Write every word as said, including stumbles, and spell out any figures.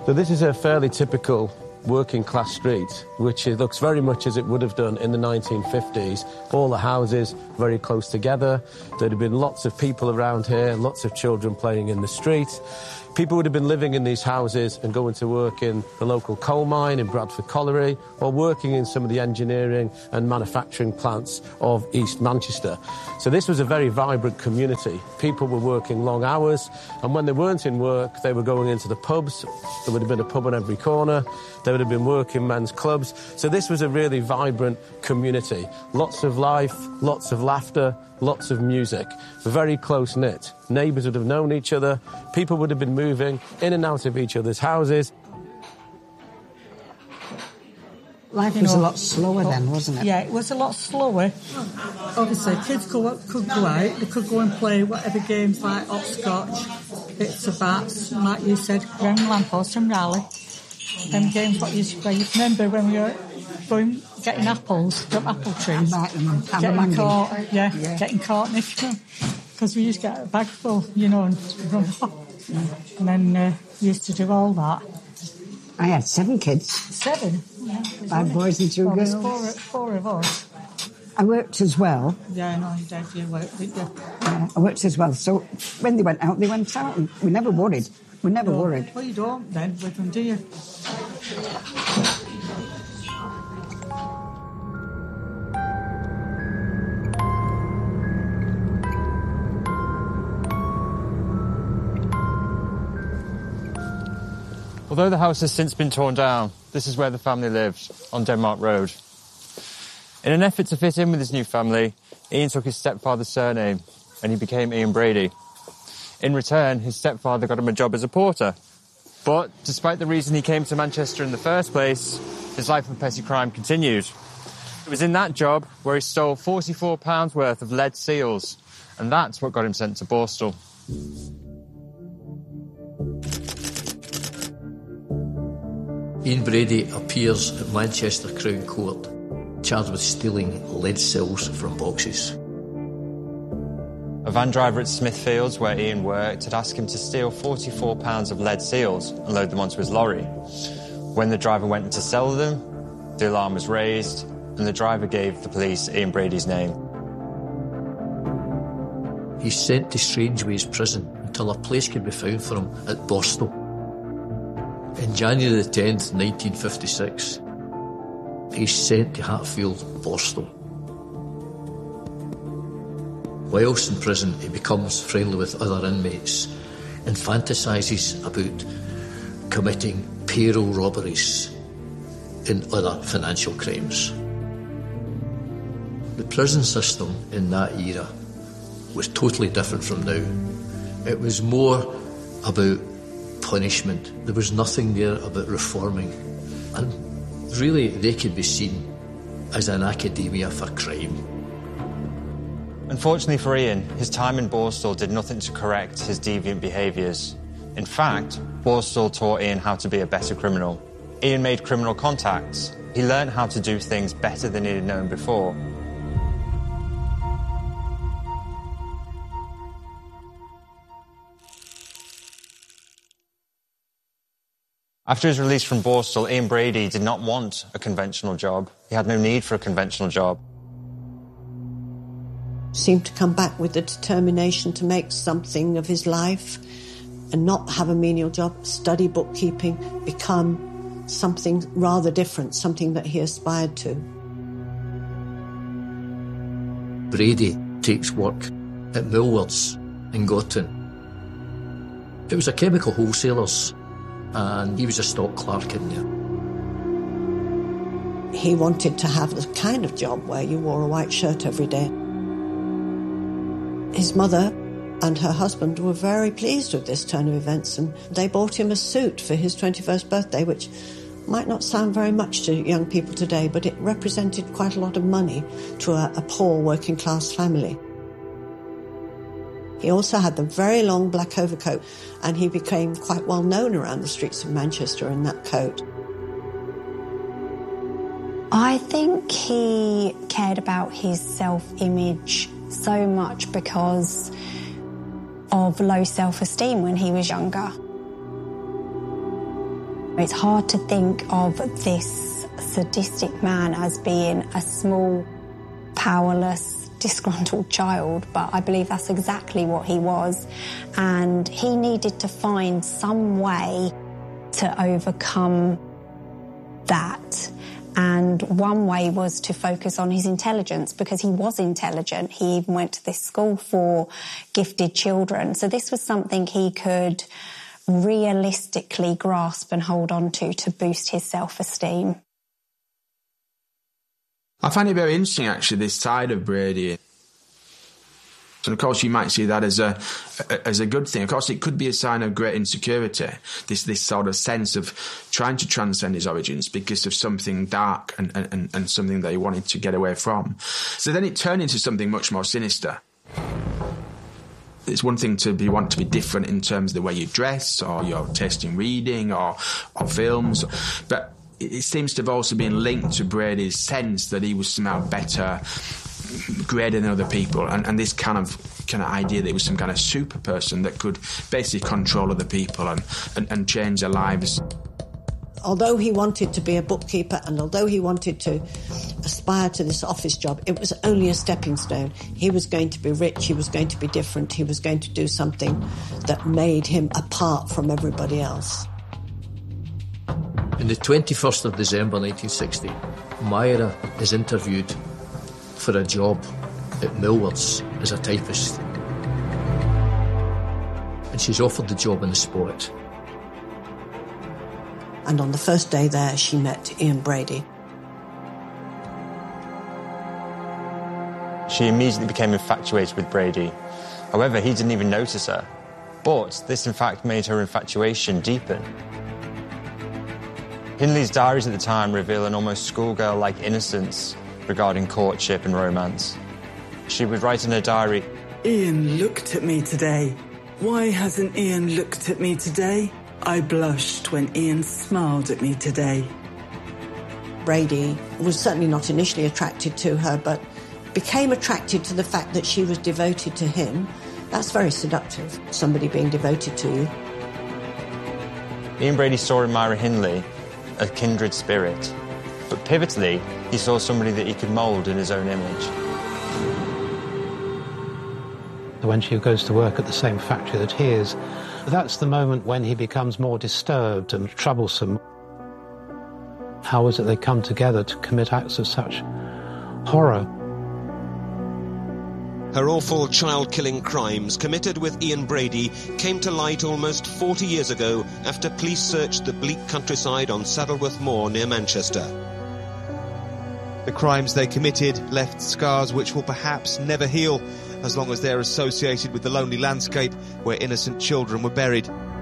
So this is a fairly typical working class street, which it looks very much as it would have done in the nineteen fifties. All the houses very close together. There'd have been lots of people around here, lots of children playing in the street. People would have been living in these houses and going to work in the local coal mine in Bradford Colliery, or working in some of the engineering and manufacturing plants of East Manchester. So this was a very vibrant community. People were working long hours, and when they weren't in work, they were going into the pubs. There would have been a pub on every corner. There would have been work in men's clubs. So this was a really vibrant community. Lots of life, lots of laughter, lots of music. Very close-knit. Neighbours would have known each other. People would have been moving in and out of each other's houses. Life was a lot slower then, wasn't it? Yeah, it was a lot slower. Obviously, kids could, could go out, they could go and play whatever games like hopscotch, bits of bats, and like you said, ground lamppost and rally. Them games what you where you remember when we were going getting apples from apple trees, and getting caught, yeah, yeah, getting caught in it, because we used to get a bag full, you know, and run off, mm. and then uh, used to do all that. I had seven kids. Seven, yeah, five boys and two well, girls. Four, four of us. I worked as well. Yeah, I know you did. You worked, didn't you? Yeah, I worked as well. So when they went out, they went out, and we never worried. We never no. worried. Well, you don't then with them, do you? Although the house has since been torn down, this is where the family lived, on Denmark Road. In an effort to fit in with his new family, Ian took his stepfather's surname, and he became Ian Brady. In return, his stepfather got him a job as a porter. But, despite the reason he came to Manchester in the first place, his life of petty crime continued. It was in that job where he stole forty-four pounds worth of lead seals, and that's what got him sent to Borstal. Ian Brady appears at Manchester Crown Court, charged with stealing lead seals from boxes. A van driver at Smithfields, where Ian worked, had asked him to steal forty-four pounds of lead seals and load them onto his lorry. When the driver went to sell them, the alarm was raised, and the driver gave the police Ian Brady's name. He's sent to Strangeways prison until a place could be found for him at Borstal. In January the tenth, nineteen fifty-six, he's sent to Hatfield, Borstal. Whilst in prison, he becomes friendly with other inmates and fantasises about committing payroll robberies and other financial crimes. The prison system in that era was totally different from now. It was more about punishment. There was nothing there about reforming. And really, they could be seen as an academia for crime. Unfortunately for Ian, his time in Borstal did nothing to correct his deviant behaviours. In fact, Borstal taught Ian how to be a better criminal. Ian made criminal contacts. He learned how to do things better than he had known before. After his release from Borstal, Ian Brady did not want a conventional job. He had no need for a conventional job. Seemed to come back with the determination to make something of his life and not have a menial job, study bookkeeping, become something rather different, something that he aspired to. Brady takes work at Millwards in Gorton. It was a chemical wholesaler's, and he was a stock clerk in there. He wanted to have the kind of job where you wore a white shirt every day. His mother and her husband were very pleased with this turn of events, and they bought him a suit for his twenty-first birthday, which might not sound very much to young people today, but it represented quite a lot of money to a, a poor working-class family. He also had the very long black overcoat, and he became quite well known around the streets of Manchester in that coat. I think he cared about his self-image so much because of low self-esteem when he was younger. It's hard to think of this sadistic man as being a small, powerless, disgruntled child, but I believe that's exactly what he was. And he needed to find some way to overcome that. And one way was to focus on his intelligence, because he was intelligent. He even went to this school for gifted children. So this was something he could realistically grasp and hold on to to boost his self-esteem. I find it very interesting, actually, this side of Brady. And of course, you might see that as a as a good thing. Of course, it could be a sign of great insecurity. This this sort of sense of trying to transcend his origins because of something dark and and, and something that he wanted to get away from. So then it turned into something much more sinister. It's one thing to be want to be different in terms of the way you dress or your taste in reading or or films, but it seems to have also been linked to Brady's sense that he was somehow better, greater than other people, and, and this kind of kind of idea that he was some kind of super person that could basically control other people and, and, and change their lives. Although he wanted to be a bookkeeper and although he wanted to aspire to this office job, it was only a stepping stone. He was going to be rich, he was going to be different, he was going to do something that made him apart from everybody else. On the twenty-first of December nineteen sixty, Myra is interviewed for a job at Millwards as a typist. And she's offered the job on the spot. And on the first day there, she met Ian Brady. She immediately became infatuated with Brady. However, he didn't even notice her. But this, in fact, made her infatuation deepen. Hindley's diaries at the time reveal an almost schoolgirl-like innocence regarding courtship and romance. She would write in her diary, "Ian looked at me today. Why hasn't Ian looked at me today? I blushed when Ian smiled at me today." Brady was certainly not initially attracted to her, but became attracted to the fact that she was devoted to him. That's very seductive, somebody being devoted to you. Ian Brady saw in Myra Hindley a kindred spirit, but pivotally, he saw somebody that he could mould in his own image. When she goes to work at the same factory that he is, that's the moment when he becomes more disturbed and troublesome. How is it they come together to commit acts of such horror? Her awful child-killing crimes committed with Ian Brady came to light almost forty years ago after police searched the bleak countryside on Saddleworth Moor near Manchester. The crimes they committed left scars which will perhaps never heal, as long as they're associated with the lonely landscape where innocent children were buried.